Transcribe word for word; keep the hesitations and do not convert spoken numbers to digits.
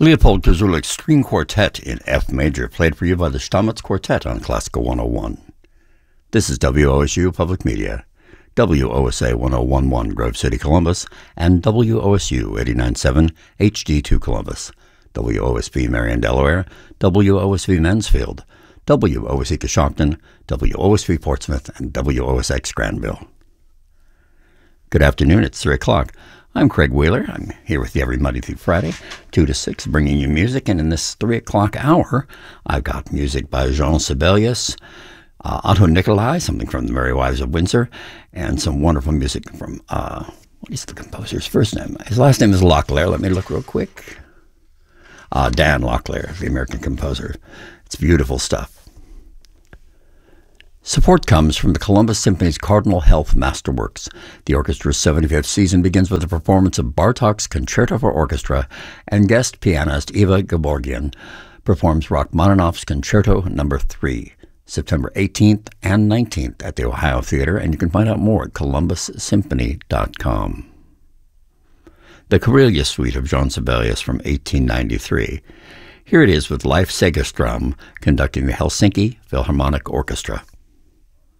Leopold Kozulik's String Quartet in F major, played for you by the Stamitz Quartet on Classical one oh one. This is W O S U Public Media, W O S A ten eleven Grove City, Columbus, and W O S U eighty-nine point seven H D two Columbus, W O S V Marion, Delaware, W O S V Mansfield, W O S E Coshocton, W O S V Portsmouth, and W O S X Granville. Good afternoon, it's three o'clock. I'm Craig Wheeler. I'm here with you every Monday through Friday, two to six, bringing you music. And in this three o'clock hour, I've got music by Jean Sibelius, uh, Otto Nicolai, something from the Merry Wives of Windsor, and some wonderful music from, uh, what is the composer's first name? His last name is Locklear. Let me look real quick. Uh, Dan Locklear, the American composer. It's beautiful stuff. Support comes from the Columbus Symphony's Cardinal Health Masterworks. The orchestra's seventy-fifth season begins with a performance of Bartók's Concerto for Orchestra, and guest pianist Eva Geborgian performs Rachmaninoff's Concerto Number three, September eighteenth and nineteenth at the Ohio Theater, and you can find out more at columbus symphony dot com. The Karelia Suite of Jean Sibelius from eighteen ninety-three. Here it is with Leif Segerstrom conducting the Helsinki Philharmonic Orchestra.